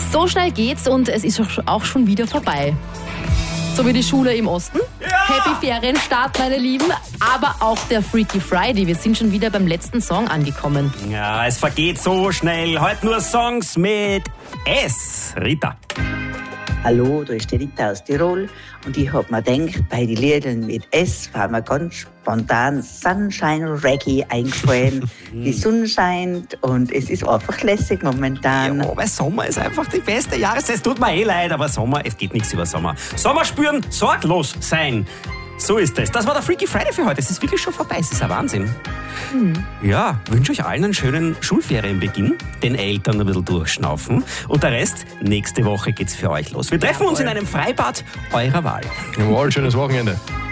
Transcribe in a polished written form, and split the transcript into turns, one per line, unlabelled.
So schnell geht's und es ist auch schon wieder vorbei. So wie die Schule im Osten. Ja! Happy Ferienstart, meine Lieben. Aber auch der Freaky Friday. Wir sind schon wieder beim letzten Song angekommen.
Ja, es vergeht so schnell. Heute nur Songs mit S. Rita.
Hallo, da ist die Rita aus Tirol und ich hab mir gedacht, bei den Liedern mit S war mir ganz spontan Sunshine Reggae eingefallen. Die Sonne scheint und es ist einfach lässig momentan.
Ja, weil Sommer ist einfach die beste Jahreszeit. Es tut mir leid, aber Sommer, es geht nichts über Sommer. Sommer spüren, sorglos sein. So ist es. Das war der Freaky Friday für heute. Es ist wirklich schon vorbei. Es ist ein Wahnsinn. Ja, wünsche euch allen einen schönen Schulferienbeginn, den Eltern ein bisschen durchschnaufen und der Rest, nächste Woche geht's für euch los. Wir treffen uns in einem Freibad eurer Wahl.
Jawohl, schönes Wochenende.